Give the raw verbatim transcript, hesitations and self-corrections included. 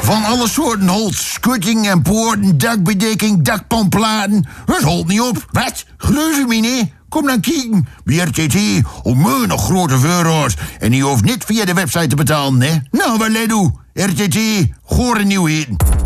Van alle soorten holt. Schutting en poorten, dakbedekking, dakpanplaten. Het holt niet op. Wat? Geloof je me niet? Kom dan kijken. Bij R T T om nog grote euro's. En je hoeft niet via de website te betalen, hè? Nou, wat let u? R T T, gore nieuwheden.